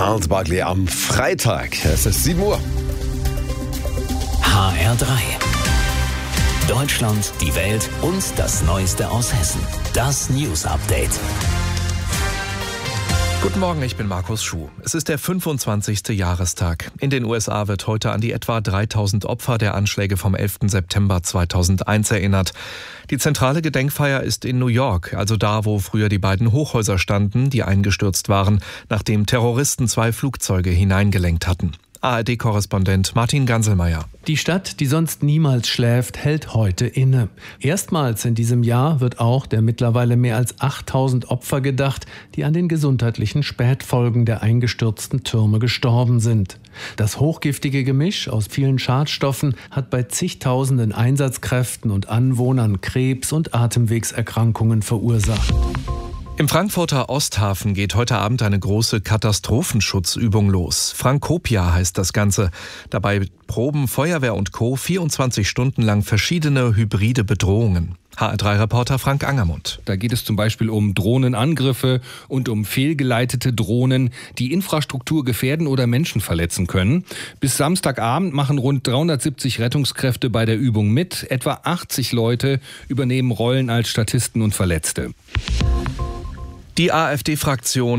Gnarls Barkley am Freitag. Es ist 7 Uhr. HR3. Deutschland, die Welt und das Neueste aus Hessen. Das News Update. Guten Morgen, ich bin Markus Schuh. Es ist der 25. Jahrestag. In den USA wird heute an die etwa 3000 Opfer der Anschläge vom 11. September 2001 erinnert. Die zentrale Gedenkfeier ist in New York, also da, wo früher die beiden Hochhäuser standen, die eingestürzt waren, nachdem Terroristen 2 Flugzeuge hineingelenkt hatten. ARD-Korrespondent Martin Ganselmeier. Die Stadt, die sonst niemals schläft, hält heute inne. Erstmals in diesem Jahr wird auch der mittlerweile mehr als 8000 Opfer gedacht, die an den gesundheitlichen Spätfolgen der eingestürzten Türme gestorben sind. Das hochgiftige Gemisch aus vielen Schadstoffen hat bei zigtausenden Einsatzkräften und Anwohnern Krebs- und Atemwegserkrankungen verursacht. Im Frankfurter Osthafen geht heute Abend eine große Katastrophenschutzübung los. Frankopia heißt das Ganze. Dabei proben Feuerwehr und Co. 24 Stunden lang verschiedene hybride Bedrohungen. HR3-Reporter Frank Angermund. Da geht es zum Beispiel um Drohnenangriffe und um fehlgeleitete Drohnen, die Infrastruktur gefährden oder Menschen verletzen können. Bis Samstagabend machen rund 370 Rettungskräfte bei der Übung mit. Etwa 80 Leute übernehmen Rollen als Statisten und Verletzte. Die AfD-Fraktion